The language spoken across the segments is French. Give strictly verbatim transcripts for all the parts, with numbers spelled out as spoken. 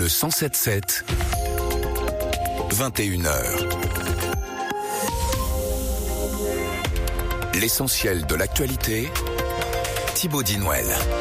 Le cent sept sept, vingt et une heures. L'essentiel de l'actualité, Thibaut Dinouel.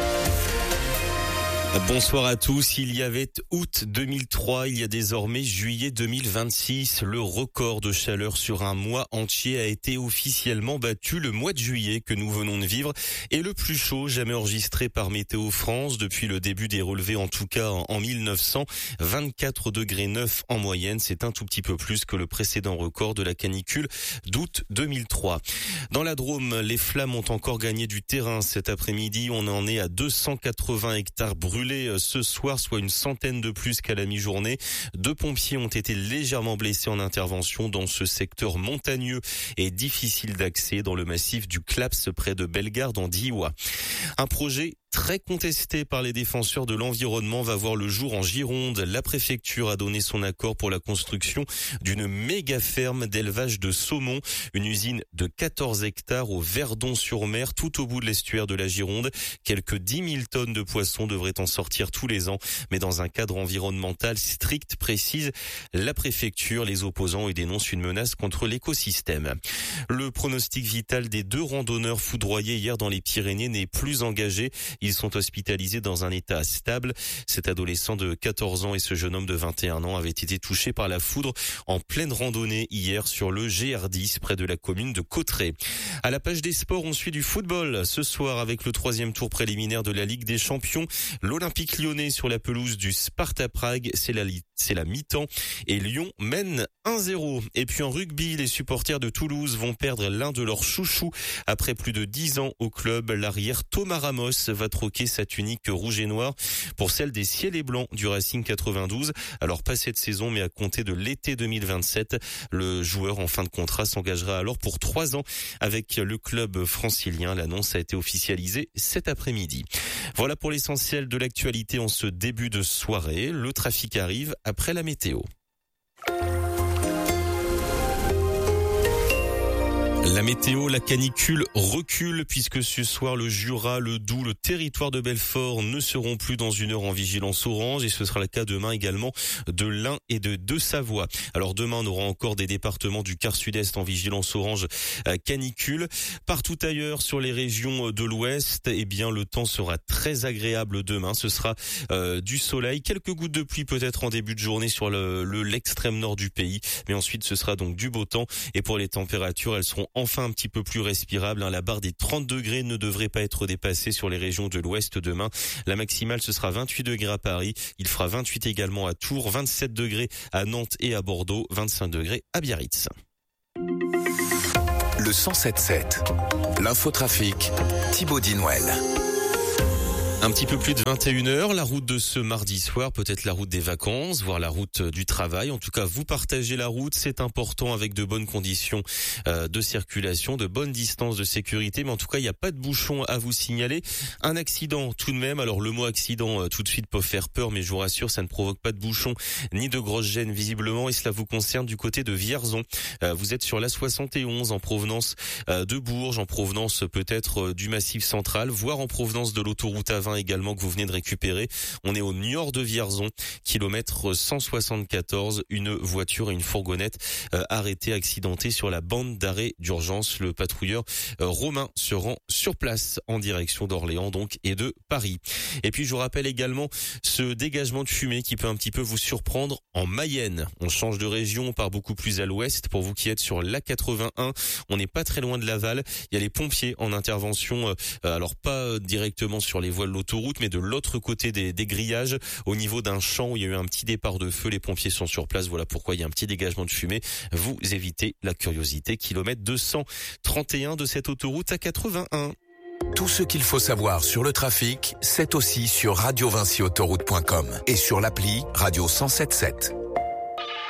Bonsoir à tous. Il y avait août deux mille trois, il y a désormais juillet deux mille vingt-six. Le record de chaleur sur un mois entier a été officiellement battu. Le mois de juillet que nous venons de vivre est le plus chaud jamais enregistré par Météo France depuis le début des relevés, en tout cas en mille neuf cents. vingt-quatre degrés neuf en moyenne, c'est un tout petit peu plus que le précédent record de la canicule d'août deux mille trois. Dans la Drôme, les flammes ont encore gagné du terrain cet après-midi. On en est à deux cent quatre-vingts hectares brûlés ce soir, soit une centaine de plus qu'à la mi-journée. Deux pompiers ont été légèrement blessés en intervention dans ce secteur montagneux et difficile d'accès dans le massif du Claps près de Bellegarde en Diois. Un projet très contesté par les défenseurs de l'environnement va voir le jour en Gironde. La préfecture a donné son accord pour la construction d'une méga ferme d'élevage de saumon, une usine de quatorze hectares au Verdon-sur-Mer, tout au bout de l'estuaire de la Gironde. Quelques dix mille tonnes de poissons devraient en sortir tous les ans, mais dans un cadre environnemental strict, précise la préfecture. Les opposants y dénoncent une menace contre l'écosystème. Le pronostic vital des deux randonneurs foudroyés hier dans les Pyrénées n'est plus engagé. Ils sont hospitalisés dans un état stable. Cet adolescent de quatorze ans et ce jeune homme de vingt et un ans avaient été touchés par la foudre en pleine randonnée hier sur le G R dix près de la commune de Cauterets. À la page des sports, on suit du football ce soir avec le troisième tour préliminaire de la Ligue des Champions. L'Olympique lyonnais sur la pelouse du Sparta Prague, c'est la, c'est la mi-temps et Lyon mène un zéro. Et puis en rugby, les supporters de Toulouse vont perdre l'un de leurs chouchous après plus de dix ans au club. L'arrière Thomas Ramos va troquer sa tunique rouge et noire pour celle des ciels et blancs du Racing quatre-vingt-douze. Alors pas cette saison, mais à compter de l'été deux mille vingt-sept, le joueur en fin de contrat s'engagera alors pour trois ans avec le club francilien. L'annonce a été officialisée cet après-midi. Voilà pour l'essentiel de l'actualité en ce début de soirée. Le trafic arrive après la météo. La météo, la canicule recule puisque ce soir le Jura, le Doubs, le territoire de Belfort ne seront plus dans une heure en vigilance orange et ce sera le cas demain également de l'Ain et de Deux-Savoie. Alors demain on aura encore des départements du quart sud-est en vigilance orange canicule. Partout ailleurs sur les régions de l'ouest, eh bien le temps sera très agréable demain. Ce sera euh, du soleil, quelques gouttes de pluie peut-être en début de journée sur le, le l'extrême nord du pays, mais ensuite ce sera donc du beau temps et pour les températures elles seront enfin un petit peu plus respirable. La barre des trente degrés ne devrait pas être dépassée sur les régions de l'ouest demain. La maximale, ce sera vingt-huit degrés à Paris. Il fera vingt-huit également à Tours, vingt-sept degrés à Nantes et à Bordeaux, vingt-cinq degrés à Biarritz. Le cent sept sept, l'infotrafic, Thibaut Dinouel. Un petit peu plus de vingt et une heures, la route de ce mardi soir, peut-être la route des vacances, voire la route du travail. En tout cas, vous partagez la route, c'est important avec de bonnes conditions euh, de circulation, de bonnes distances de sécurité. Mais en tout cas, il n'y a pas de bouchon à vous signaler. Un accident tout de même. Alors le mot accident euh, tout de suite peut faire peur, mais je vous rassure, ça ne provoque pas de bouchon ni de grosses gênes visiblement. Et cela vous concerne du côté de Vierzon. Euh, vous êtes sur la soixante et onze en provenance euh, de Bourges, en provenance peut-être euh, du Massif central, voire en provenance de l'autoroute A vingt également que vous venez de récupérer. On est au Niort de Vierzon, kilomètre cent soixante-quatorze, une voiture et une fourgonnette euh, arrêtées, accidentées sur la bande d'arrêt d'urgence. Le patrouilleur euh, Romain se rend sur place en direction d'Orléans donc et de Paris. Et puis je vous rappelle également ce dégagement de fumée qui peut un petit peu vous surprendre en Mayenne. On change de région, on part beaucoup plus à l'ouest. Pour vous qui êtes sur l'A quatre-vingt-un, on n'est pas très loin de Laval. Il y a les pompiers en intervention, euh, alors pas directement sur les voies de l'autoroute, mais de l'autre côté des, des grillages, au niveau d'un champ où il y a eu un petit départ de feu. Les pompiers sont sur place. Voilà pourquoi il y a un petit dégagement de fumée. Vous évitez la curiosité. Kilomètre deux cent trente et un de cette autoroute A quatre-vingt-un. Tout ce qu'il faut savoir sur le trafic, c'est aussi sur radio vinci autoroute point com et sur l'appli Radio cent sept sept.